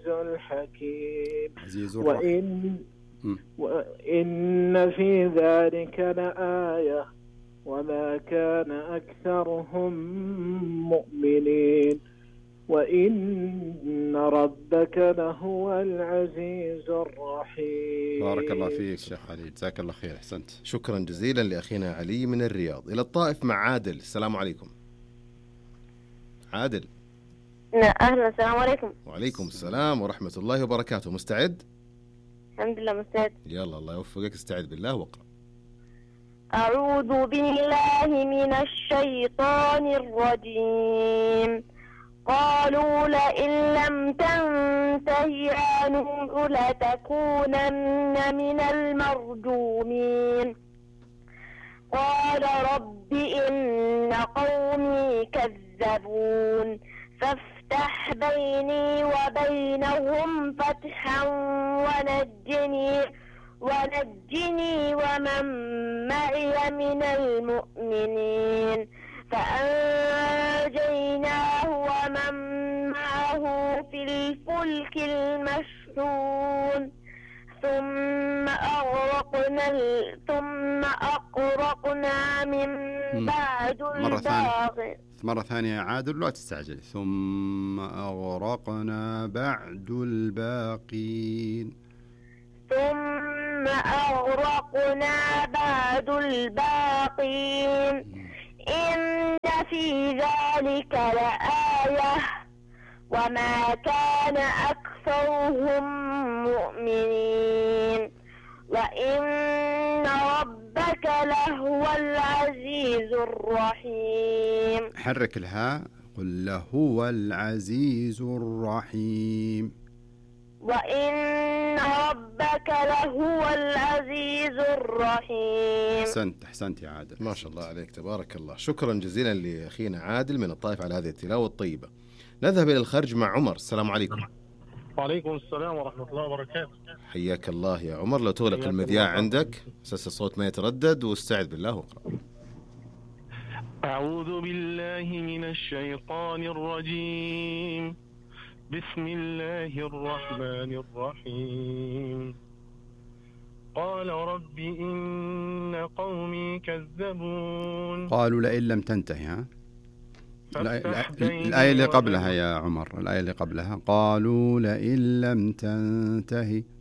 العزيز الحكيم. عزيز الرحيم. وإن في ذلك لآية وما كان أكثرهم مؤمنين وإن ربك لهو العزيز الرحيم. بارك الله فيك شيخ علي، جزاك الله خير، أحسنت. شكرا جزيلا لأخينا علي من الرياض. إلى الطائف مع عادل. السلام عليكم. عادل. أهلا، السلام عليكم. وعليكم السلام ورحمة الله وبركاته. مستعد؟ الحمد لله مستعد. يلا الله يوفقك، استعد بالله واقرأ. أعوذ بالله من الشيطان الرجيم. قالوا لئن لم تنته يا نوح لتكونن من المرجومين. قال رب إن قومي كذبون فافتح بيني وبينهم فتحا ونجني ومن معي من المؤمنين. فأنجيناه ومن معه في الفلك المشحون ثم أغرقنا من بعد الباقين. مرة ثانية يا عادل، لا تستعجل. ثم أغرقنا بعد الباقين. إن في ذلك لآية وما كان أكثرهم مؤمنين وإن ربك لهو العزيز الرحيم. حرك الهاء، قل لهو العزيز الرحيم. وإن ربك لهو العزيز الرحيم. أحسنت يا عادل، ما شاء الله عليك، تبارك الله. شكرا جزيلا لأخينا عادل من الطائف على هذه التلاوة الطيبة. نذهب إلى الخرج مع عمر. السلام عليكم. وعليكم السلام ورحمة الله وبركاته. حياك الله يا عمر. لو تغلق المذياع عندك أساس الصوت ما يتردد، واستعذ بالله واقرأ. أعوذ بالله من الشيطان الرجيم. بسم الله الرحمن الرحيم. قال رب إن قومي كذبون. قالوا لئن لم تنتهي. الآية اللي قبلها يا عمر، الآية اللي قبلها. قالوا لئن لم تنتهي